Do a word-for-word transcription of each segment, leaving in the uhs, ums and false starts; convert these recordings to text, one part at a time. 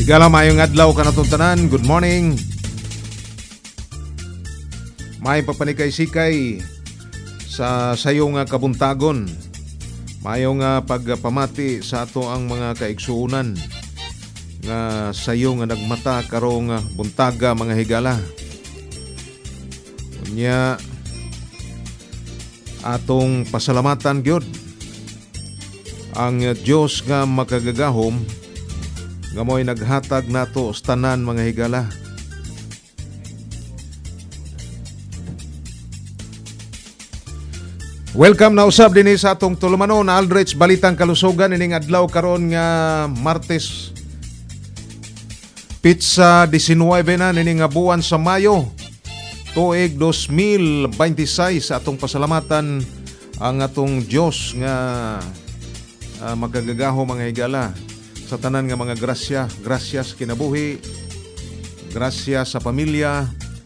Higala mayong adlaw kanatong tanan. Good morning. May papanikay-sikay sa sayong nga kabuntagon. Mayong nga pagpamati sa ato ang mga kaigsuunan nga sayo nga nagmata karong buntaga mga higala. Unya atong pasalamatan gyud ang Dios nga makagagahom nga mo'y naghatag nato sa tanan mga higala. Welcome na usab dinhi sa atong tulumanon na Aldrich Balitang Kalusugan ining adlaw karon nga Martes Pizza nineteen na nining nga buwan sa Mayo tuig twenty twenty-six. Atong pasalamatan ang atong Dios nga uh, magagagaho mga higala sa tanan nga mga grasya, grasya sa kinabuhi, grasya sa pamilya,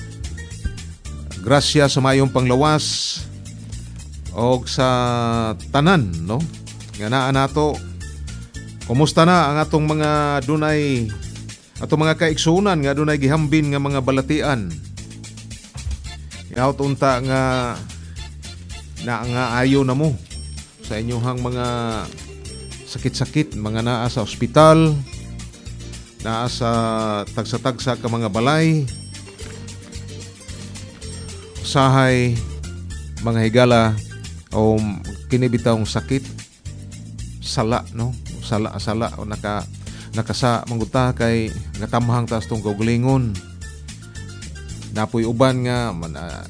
grasya sa mayong panglawas o sa tanan, no? Nga naa nato. Kumusta na ang atong mga dunay atong mga kaigsunan nga dunay gihambin nga mga balatian? Yaot unta nga na nga ayo na mo sa inyong mga sakit-sakit, mga naa sa ospital, naa sa tagsa-tagsa ka mga balay, usahay, mga higala, o kinibitawng sakit, sala, no? Sala, sala, o naka, nakasa, mangguta kay natamhang tas tong kaugalingon. Napoy uban nga, man, uh,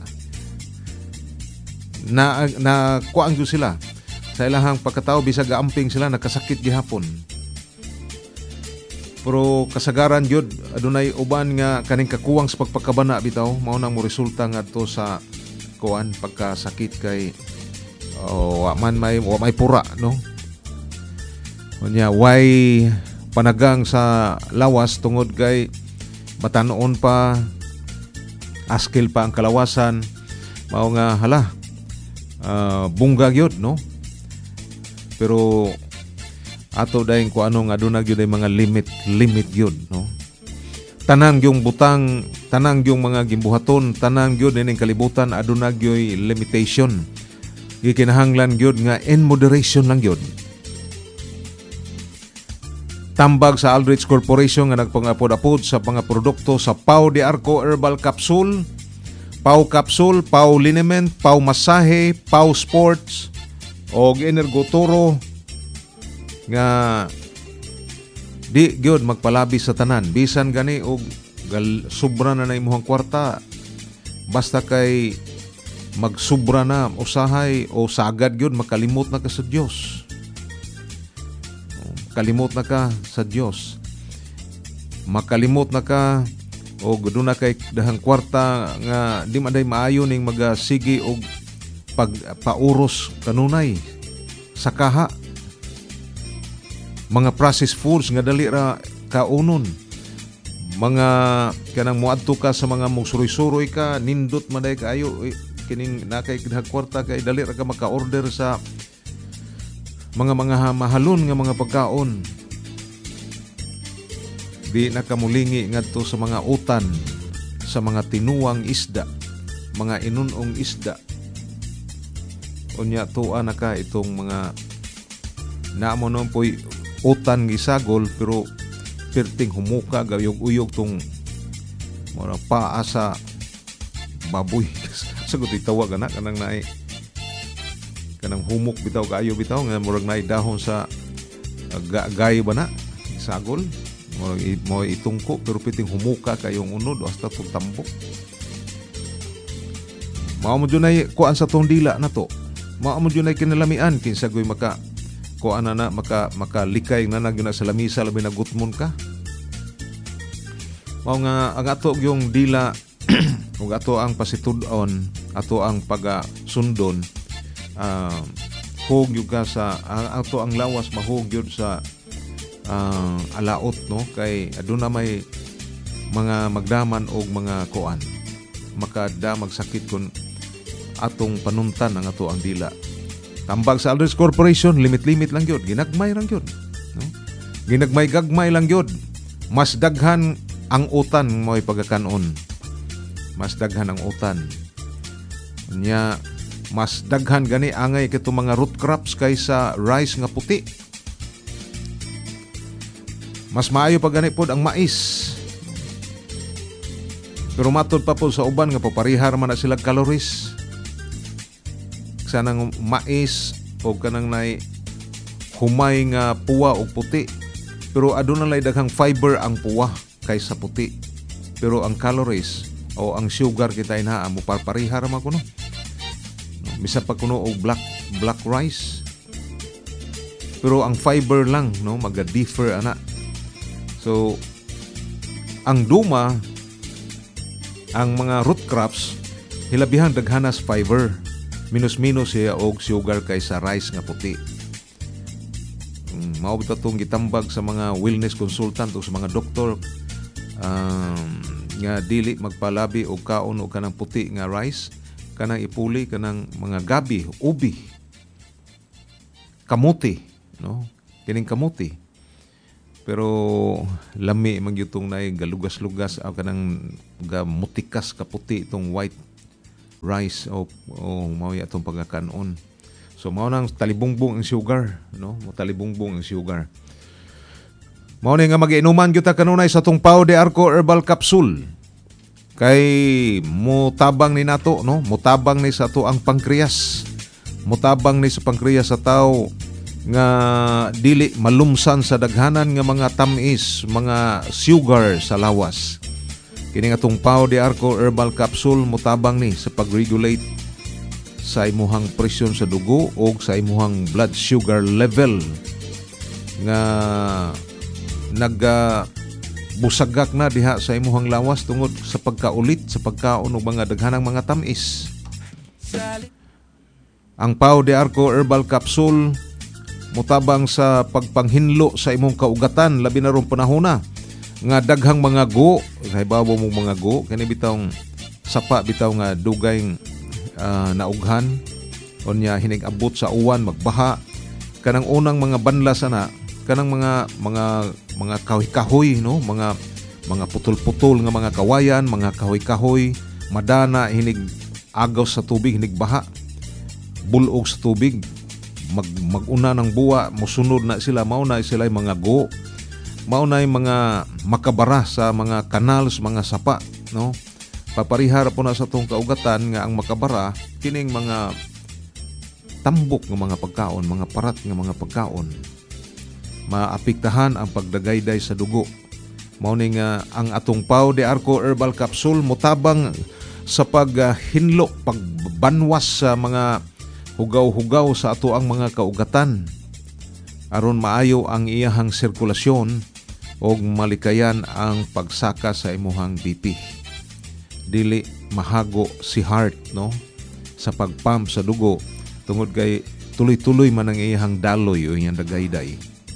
na, na, kuang yun sila. Sa ilahang pagkatao bisag gaamping sila nakasakit gihapon. Pero kasagaran jud adunay uban nga kaning kakuwang sa pagpakabana bitaw mao nang mo resulta ngadto sa kuan pagkasakit kay oh, wa man may wa may pura, no. Unya way panagang sa lawas tungod kay batanon pa askil pa ang kalawasan mao nga hala uh, bungga gyud, no. Pero ato dahil kung ano nga doon nagyod ay mga limit, limit yun, no? Tanang yung butang, tanang yung mga gimbuhaton, tanang yun ining kalibutan, adun nagyoy limitation. Gikinahanglan yun nga in moderation lang yun. Tambag sa Aldrich Corporation nga nagpangapod-apod sa mga produkto sa Pau de Arco Herbal Capsule, Pau Capsule, Pau Liniment, Pau Masahe, Pau Sports, og Energoturo nga di gyud magpalabi sa tanan bisan gani og gal, sobra na na imong kwarta basta kay magsubra na usahay o sagad gyud makalimot na ka sa Dios. Kalimot na ka sa Dios. Makalimot na ka og do na kay dahang kwarta nga di man day maayo ning magasigi og pag pauros kanunay sa kaha mga processed foods nga dali ra kaunon mga kanang muadto ka sa mga mugsuroy-suroy ka nindot maday kaayo kining nakay kwarta kay dali ra ka maka-order sa mga mga mahalon nga mga pagkaon di nakamulingi ngadto sa mga utan sa mga tinuwang isda mga inunong isda. Unya tuwa na ka itong mga naamo nun po'y utan gisagol pero perting humuka gayog-uyog tong mga paa sa baboy. Sagot itawag na kanang naay kanang humok bitaw kayo bitaw nga murag naay dahon sa uh, gayo ba na sagol mo mo itungko pero perting humuka kayong unod hasta tong tambok. Mao mo dunay kuan sa tong dila na to. Mao mo dunay kinalamian kinsa goy maka kuan na na maka makalikay na nagyud sa lamisa labi na gutmon ka. Mao nga ang ato yung dila ug ato ang pasitud-on ato ang pagasundon uh, hug yung ka sa uh, ato ang lawas mahug yun sa uh, alaot, no, kay aduna may mga magdaman og mga kuan makadamag sakit kun atong panuntan ang ato ang dila. Tambag sa Aldrich Corporation, limit-limit lang yun. Ginagmay lang yun. No? Ginagmay-gagmay lang yun. Mas daghan ang utan mo'y pagkakanon. Mas daghan ang utan. Nya mas daghan gani angay kito mga root crops kaysa rice nga puti. Mas maayo pa gani pod ang mais. Pero matod pa po sa uban nga paparihar man na sila calories. Sanang mais o kanang nay humay nga puwa o puti. Pero aduna lay daghang fiber ang puwa kaysa puti. Pero ang calories o ang sugar kita inhaa mo parparihar man kuno. Bisa pa kuno og black black rice. Pero ang fiber lang no maga-differ ana. So ang duma ang mga root crops hilabihang daghanas fiber. Minus-minus siya og sugar kaysa rice nga puti. Um, mao bitaw tong gitambag sa mga wellness consultant o sa mga doktor um, nga dili magpalabi og kaon og kanang puti nga rice, kanang ipuli kanang mga gabi, ubi, kamuti, no? Kining kamuti. Pero lami man gyutong nay galugas-lugas aw kanang gamutikas kaputi itong white rice o o mao ya itong pagkakanon. So mao nang talibungbong ang sugar, no? Mo talibungbong ang sugar. Mao ni nga magiinuman gyud ta kanunay sa tong Pau de Arco Herbal Capsule. Kay mutabang ni nato, no? Mutabang ni sa ato ang pankreas. Mutabang ni sa pankreas sa tao nga dili malumsan sa daghanan nga mga tamis, mga sugar sa lawas. Kini nga tong Pau de Arco Herbal Capsule mutabang ni sa pag-regulate sa imuhang presyon sa dugo o sa imuhang blood sugar level nga naga busagak na diha sa imuhang lawas tungod sa pagkaulit sa pagkaon og mga daghanang mga tamis. Ang Pau de Arco Herbal Capsule mutabang sa pagpanghinlo sa imong kaugatan labi na ron panahona nga daghang mga go kay bawo mong mga go kani bitawng sapa bitaw nga dugay uh, naughan unya hinig abot sa uwan magbaha kanang unang mga banlas ana kanang mga mga mga kahoy-kahoy no mga mga putol-putol nga mga kawayan mga kahoy-kahoy madana hinig agaw sa tubig hinig baha bulog sa tubig mag maguna ng buwa mosunod na sila mao na sila mga go mao na mga makabara sa mga canals mga sapa no paparihara po na sa tong kaugatan nga ang makabara kining mga tambok nga mga pagkaon mga parat nga mga pagkaon maapektahan ang pagdagayday sa dugo mao ni nga ang atong Pau de Arco Herbal Capsule mutabang sa paghinlo pagbanwas sa mga hugaw-hugaw sa ato ang mga kaugatan aron maayo ang iyahang sirkulasyon og malikayan ang pagsaka sa imuhang B P. Dili mahago si heart no sa pagpump sa dugo tungod kay tuloy-tuloy man ang iyahang daloy o iyang dagayday.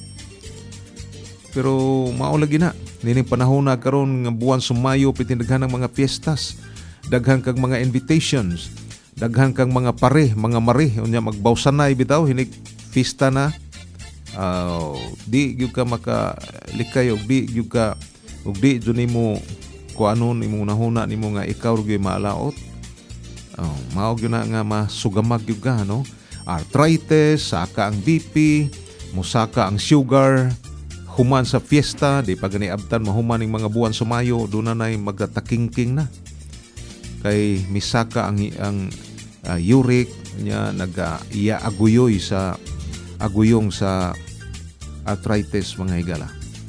Pero mao lagi na nining panahon na karon nga buwan sumayo pitindaghan ng mga fiestas, daghan kag mga invitations. Daghan kang mga pare, mga mari, unya magbawsanay bitaw hinig fiesta na. Uh, di gyud ka makalikay og di gyud ka og di jud nimo kuanon nimo nahuna nimo nga ikaw gyud maalaot. Oh, mao gyud na nga masugamag gyud ka no. Arthritis, saka ang B P, musaka ang sugar, human sa fiesta, di pa gani abtan mahuman ning mga buwan sumayo, do na nay magtatakingking na. Kay misaka ang ang uh, uric nya naga iya aguyoy sa aguyong sa arthritis mga higala.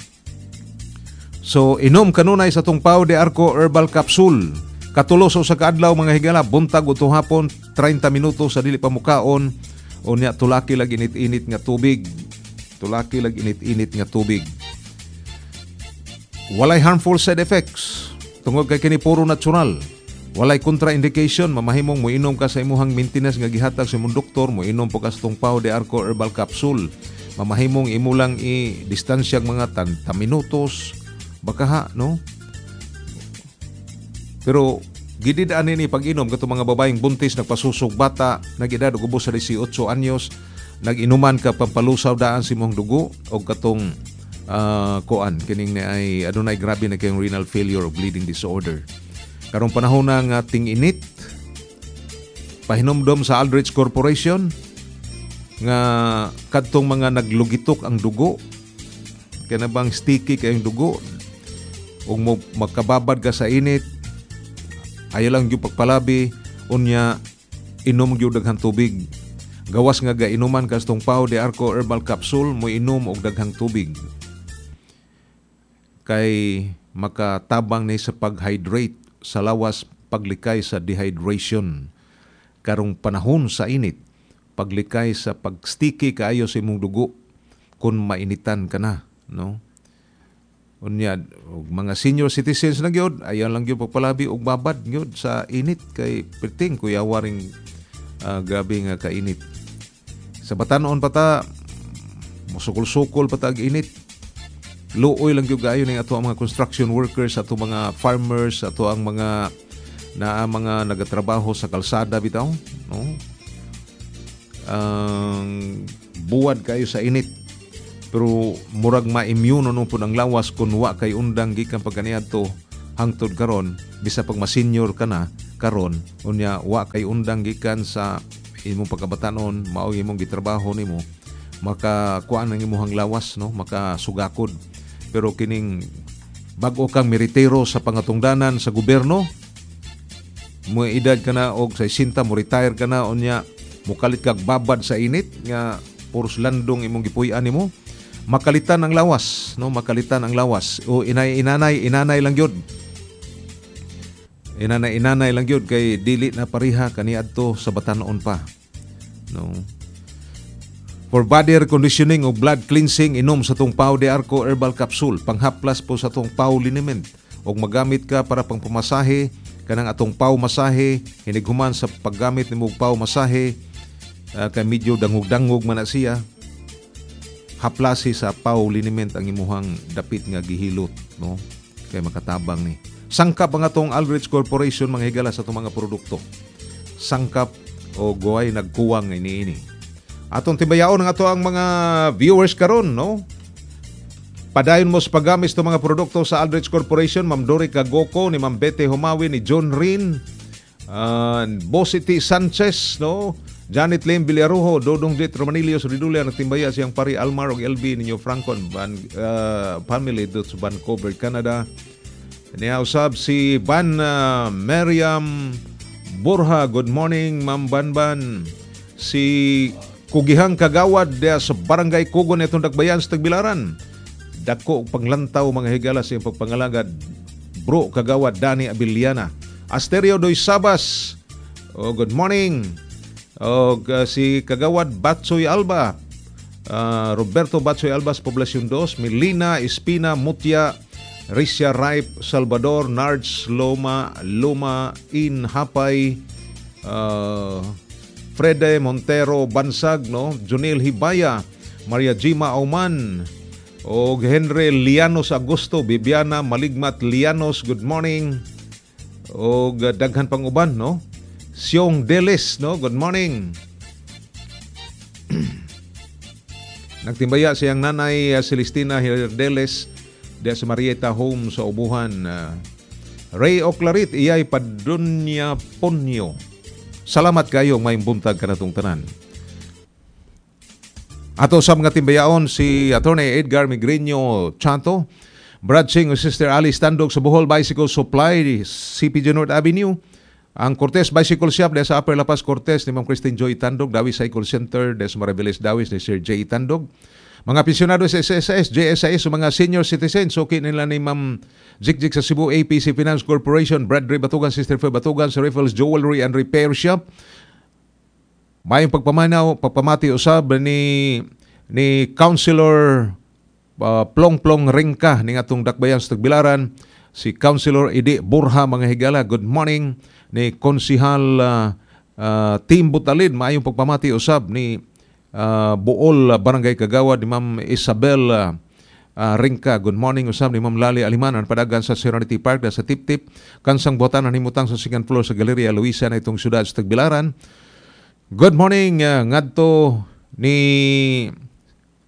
So inom kanunay sa tong Pau de Arco Herbal Capsule katulo sa usa ka adlaw mga higala buntag ug hapon treinta minutos sa dili pa mukaon unya tulaki lag init-init nga tubig tulaki lag init-init nga tubig walay harmful side effects tungod kay kini puro natural. Walay contraindication, mamahimong mo inom ka sa imuhang maintenance nga gihatag sa imong doktor, mo inom po ka sa tong Pau de Arco Herbal Capsule. Mamahimong imo lang i-distansyag mga tanta minutos, baka ha, no? Pero gididaan nini pag-inom kato mga babaeng buntis nagpasusog bata, nag-edad og ubos sa eighteen anyos, nag-inuman ka pampalusaw daan sa imong dugo o katong uh, kuan kining ni ay adunay grabe na kayong renal failure o bleeding disorder. Karong panahon ng ating init, pahinomdom sa Aldrich Corporation nga kadtong mga naglugitok ang dugo, kaya na bang sticky kayong dugo, ug mo magkababad ka sa init, ayaw lang yung pagpalabi, unya inom yung daghang tubig. Gawas nga gainuman kastong Pau de Arco Herbal Capsule, mo inom og daghang tubig. Kay makatabang ni sa pag-hydrate sa lawas, paglikay sa dehydration. Karong panahon sa init, paglikay sa pag-sticky kaayo sa imong dugo kung mainitan ka na, no? Unya, mga senior citizens na gyud, ayaw lang gyud pagpalabi og babad gyud sa init kay perting kuya waring uh, gabi nga kainit. Sa batanon pa ta, musukol-sukol pa ta init. Luoy lang gyud gayo ning ato ang mga construction workers, ato mga farmers, ato ang mga na mga nagatrabaho sa kalsada bitaw, no? Ang uh, buwad kayo sa init. Pero murag ma-immune no po ng lawas kung wa kay undang gikan pagkaniadto hangtod karon, bisa pag ma-senior ka na karon, unya wa kay undang gikan sa imong pagkabatanon, mao imong gitrabaho nimo, maka kuan ang imong lawas, no, maka sugakod. Pero kining bag-o kang meritero sa pangatungdanan sa gobyerno, mo edad ka na og sa sesenta, mo retire ka na, unya mukalit kag babad sa init nga puros landong imong gipuy-an nimo, makalitan ang lawas, no, makalitan ang lawas. O inay inanay inanay lang gyud. Inanay inanay lang gyud kay dili na pareha kaniadto sa batanon pa, no. For body reconditioning o blood cleansing, inom sa tong Pau de Arco Herbal Capsule. Panghaplas po sa tong Pau liniment. O magamit ka para pang pumasahe, kanang atong Pau masahe, hinighuman sa paggamit ni mong Pau masahe, uh, kay medyo dangog-dangog man na siya. Haplasi sa Pau liniment ang imuhang dapit nga gihilot, no, kay makatabang ni. Sangkap ang atong Aldrich Corporation mga higala sa itong mga produkto. Sangkap o guay nagkuwang ini-ini. Atong tibayaon ng ato ang mga viewers karon, no? Padayon mo sa paggamit ng mga produkto sa Aldrich Corporation, Ma'am Dori Cagoko, ni Ma'am Bete Humawi, ni John Rin, uh, Bosity Sanchez, no? Janet Lim Villarujo, Dodong Jet Romanilio, Suridulia, nagtimbaya siyang pari Almar o L B ninyo Francon, Van, uh, family dot sa Vancouver, Canada. Niyausab si Van uh, Miriam Borja, good morning Ma'am Banban. Si Kugihang Kagawad dia sa Barangay Kugon itong Dagbayan sa Tagbilaran. Dako panglantaw mga higala sa pagpangalagad. Bro Kagawad Dani Abiliana. Asterio Doy Sabas. Oh, good morning. Oh, uh, si Kagawad Batsoy Alba. Uh, Roberto Batsoy Alba sa Poblasyon two. Melina Espina Mutya. Risha Ripe Salvador. Nards Loma. Loma In Hapay. Uh, Frede Montero Bansag, no? Junil Hibaya, Maria Jima Auman, o Henry Lianos Agosto, Bibiana Maligmat Lianos, good morning. O daghan pang uban, no? Siong Delis, no? Good morning. Nagtimbaya siyang nanay uh, Celestina Hirdeles diya sa Marieta Home sa Ubuhan. Uh, Ray Oclarit, iyay Padunya Ponyo. Salamat kayo may buntag ka na itong tanan. Ato sa mga timbayaon si Attorney Edgar Migreño Chanto, Brad Singh o Sister Ali Standog sa Bohol Bicycle Supply, C P J North Avenue, ang Cortez Bicycle Shop dahil sa Upper La Paz Cortez ni Ma'am Christine Joy Tandog, Dawis Cycle Center dahil sa Maribeles Dawis ni Sir J. Tandog, mga pensyonado sa S S S, J S I S o mga senior citizens, okay nila ni Ma'am Jikjik sa Cebu A P C Finance Corporation, Bradley Batugan, Sister Fe Batugan sa Riffles Jewelry and Repair Shop. Mayong pagpamanaw, pagpamati usab ni ni Councilor uh, Plong Plong Ringka ning atong Dakbayan sa Tagbilaran, si Councilor Idi Borja mga higala, good morning. Ni Konsihal uh, uh, Team Butalid, mayong pagpamati usab ni uh, Buol Barangay Kagawad ni Ma'am Isabel uh, Uh, Ringka, good morning usab ni Ma'am Lali Alimanan, padagan sa Serenity Park da sa Tip-Tip, kansang botan ang himutang sa second floor sa Galeria Luisa na itong syudad sa Tagbilaran. Good morning uh, ngadto ni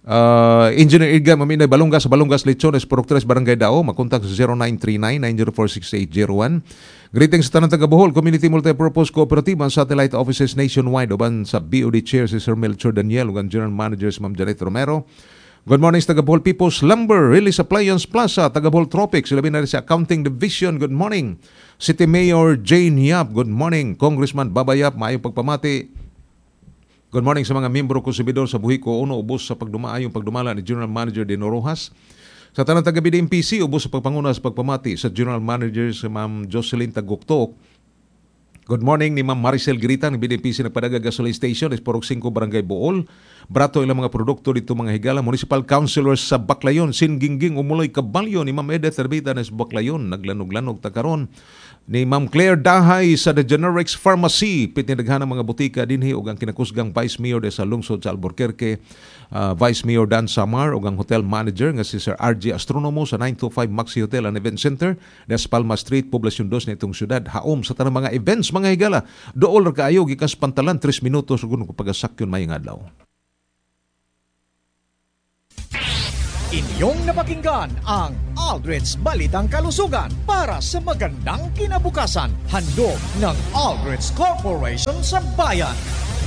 Uh, Engineer Edgar Maminay Balongas sa Balongas Lechones Poroktres Barangay Dao, makontak sa zero nine three nine nine zero four six eight zero one. Greetings sa tanang taga Bohol Community Multipurpose Cooperative and Satellite Offices nationwide uban sa B O D Chair si Sir Melchor Daniel ug ang General Manager si Ma'am Janet Romero. Good morning sa taga Bohol People's Lumber Release Appliance Plaza, taga Bohol Tropics, labi na rin sa Accounting Division. Good morning. City Mayor Jane Yap. Good morning. Congressman Baba Yap, maayong pagpamati. Good morning sa mga miyembro konsumidor sa Buhiko Uno, ubos sa pagdumaayong pagdumala ni General Manager Dino Rojas. Sa tanang taga B D M P C, ubos sa pagpanguna sa pagpamati sa General Manager si Ma'am Jocelyn Taguktok. Good morning ni Ma'am Maricel Girita ng B D M P C Nagpadaga Gasoline Station, Esporok five Barangay Bool. Brato ilang mga produkto dito mga higala. Municipal Councilors sa Baclayon, Singingging Umuloy Kabalyo ni Ma'am Edith Herbita na sa Baclayon, naglanog-lanog takaron. Ni Ma'am Claire Dahay sa The Generics Pharmacy, pitnidaghan ng mga butika dinhi ug ang kinakusgang Vice Mayor de sa lungsod sa Albuquerque, uh, Vice Mayor Dan Samar ug ang hotel manager nga si Sir R G Astronomo sa nine two five Maxi Hotel and Event Center, Las Palmas Street, Poblacion two nitong syudad. Haom sa tanang mga events mga higala. Dool ra kaayo gikan sa pantalan tres minutos ug pagasakyon mayong adlaw. Inyong napakinggan ang Aldridge Balitang Kalusugan para sa magandang kinabukasan. Handog ng Aldridge Corporation sa Bayan.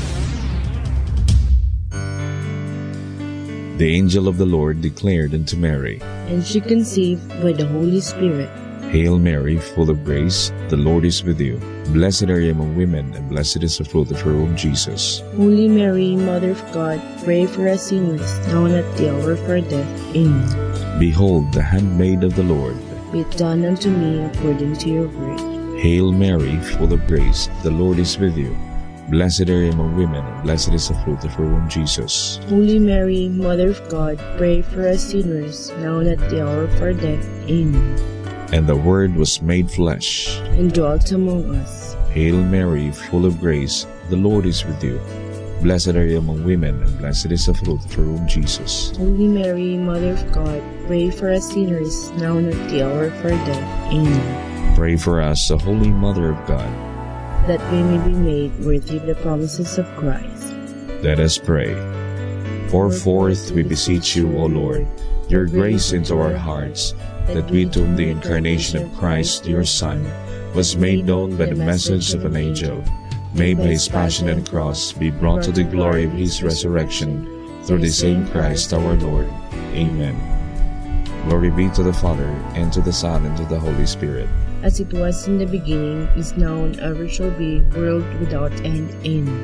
The angel of the Lord declared unto Mary, and she conceived by the Holy Spirit. Hail Mary, full of grace, the Lord is with you. Blessed are you among women, and blessed is the fruit of her womb, Jesus. Holy Mary, Mother of God, pray for us sinners, now and at the hour of our death. Amen. Behold, the handmaid of the Lord. Be it done unto me according to your word. Hail Mary, full of grace, the Lord is with you. Blessed are you among women, and blessed is the fruit of her womb, Jesus. Holy Mary, Mother of God, pray for us sinners, now and at the hour of our death. Amen. And the Word was made flesh, and dwelt among us. Hail Mary, full of grace, the Lord is with you. Blessed are you among women, and blessed is the fruit of her womb, Jesus. Holy Mary, Mother of God, pray for us sinners, now and at the hour of our death. Amen. Pray for us, O Holy Mother of God, that we may be made worthy of the promises of Christ. Let us pray. Pour forth, we beseech you, O Lord, your grace into our hearts, that we to whom the incarnation of Christ, your Son, was made known by the message of an angel, may by his passion and cross be brought to the glory of his resurrection, through the same Christ our Lord. Amen. Glory be to the Father, and to the Son, and to the Holy Spirit. As it was in the beginning, is now, and ever shall be, world without end. Amen.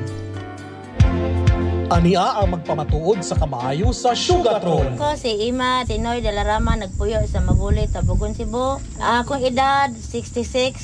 Ania ang magpamatuod sa kamaayo sa Sugartron. Ko si Ima Tinoy de la Rama, nagpuyo sa Mabulit, Tabugon, Cebu. Akong edad sixty-six,